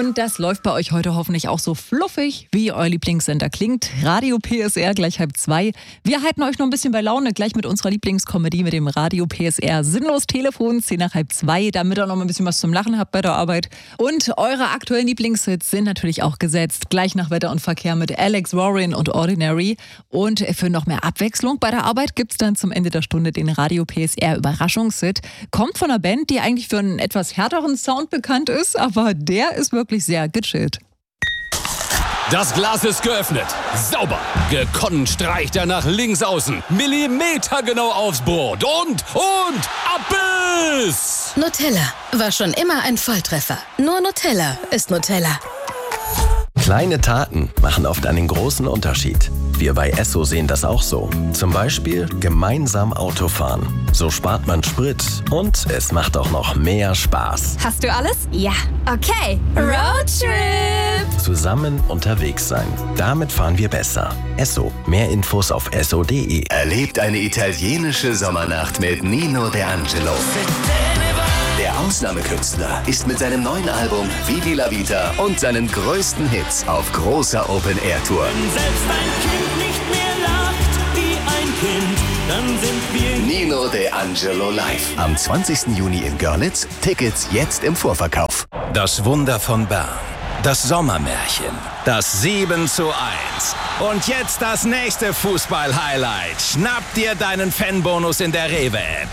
Und das läuft bei euch heute hoffentlich auch so fluffig, wie euer Lieblingssender klingt. Radio PSR gleich 1:30. Wir halten euch noch ein bisschen bei Laune, gleich mit unserer Lieblingskomödie mit dem Radio PSR Sinnlos Telefon, 1:10, damit ihr noch mal ein bisschen was zum Lachen habt bei der Arbeit. Und eure aktuellen Lieblingshits sind natürlich auch gesetzt, gleich nach Wetter und Verkehr mit Alex Warren und Ordinary. Und für noch mehr Abwechslung bei der Arbeit gibt's dann zum Ende der Stunde den Radio PSR Überraschungshit. Kommt von einer Band, die eigentlich für einen etwas härteren Sound bekannt ist, aber der ist wirklich sehr gechillt. Das Glas ist geöffnet. Sauber. Gekonnt streicht er nach links außen. Millimetergenau aufs Board. Und Abbiss! Nutella war schon immer ein Volltreffer. Nur Nutella ist Nutella. Kleine Taten machen oft einen großen Unterschied. Wir bei Esso sehen das auch so. Zum Beispiel gemeinsam Autofahren. So spart man Sprit und es macht auch noch mehr Spaß. Hast du alles? Ja. Okay. Roadtrip! Zusammen unterwegs sein. Damit fahren wir besser. Esso. Mehr Infos auf esso.de. Erlebt eine italienische Sommernacht mit Nino D'Angelo. Der Ausnahmekünstler ist mit seinem neuen Album Vivi la Vita und seinen größten Hits auf großer Open-Air-Tour. Wenn selbst ein Kind nicht mehr lacht wie ein Kind, dann sind wir Nino D'Angelo live. Am 20. Juni in Görlitz. Tickets jetzt im Vorverkauf. Das Wunder von Bern. Das Sommermärchen. Das 7:1. Und jetzt das nächste Fußball-Highlight. Schnapp dir deinen Fanbonus in der Rewe-App.